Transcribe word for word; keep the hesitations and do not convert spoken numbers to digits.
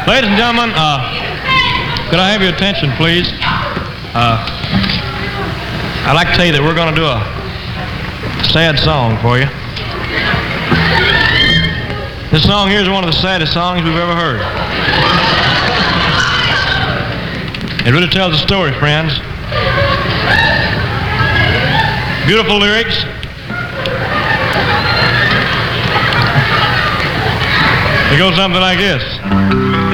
Ladies and gentlemen, uh, could I have your attention, please? Uh, I'd like to tell you that we're going to do a sad song for you. This song here is one of the saddest songs we've ever heard. It really tells a story, friends. Beautiful lyrics. It goes something like this.